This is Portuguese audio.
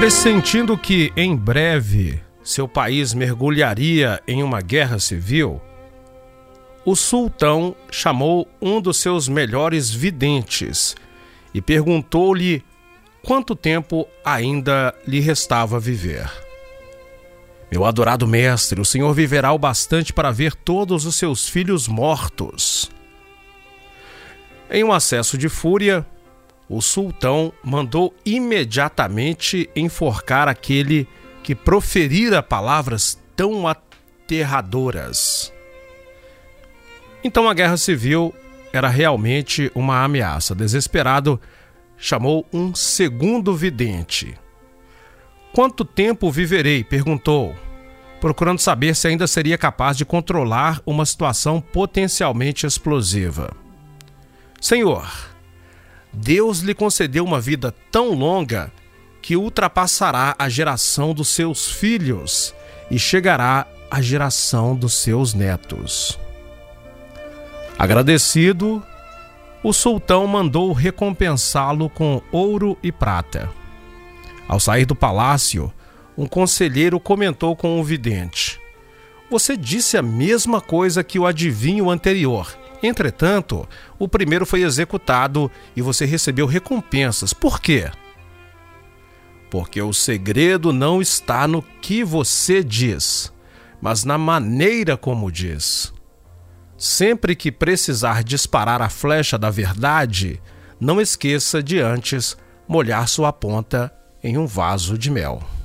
Pressentindo que, em breve, seu país mergulharia em uma guerra civil, o sultão chamou um dos seus melhores videntes e perguntou-lhe quanto tempo ainda lhe restava viver. Meu adorado mestre, o senhor viverá o bastante para ver todos os seus filhos mortos. Em um acesso de fúria, o sultão mandou imediatamente enforcar aquele que proferira palavras tão aterradoras. Então a guerra civil era realmente uma ameaça. Desesperado, chamou um segundo vidente. Quanto tempo viverei? Perguntou, procurando saber se ainda seria capaz de controlar uma situação potencialmente explosiva. Senhor, Deus lhe concedeu uma vida tão longa que ultrapassará a geração dos seus filhos e chegará à geração dos seus netos. Agradecido, o sultão mandou recompensá-lo com ouro e prata. Ao sair do palácio, um conselheiro comentou com o vidente: "Você disse a mesma coisa que o adivinho anterior. Entretanto, o primeiro foi executado e você recebeu recompensas. Por quê?" "Porque o segredo não está no que você diz, mas na maneira como diz. Sempre que precisar disparar a flecha da verdade, não esqueça de antes molhar sua ponta em um vaso de mel."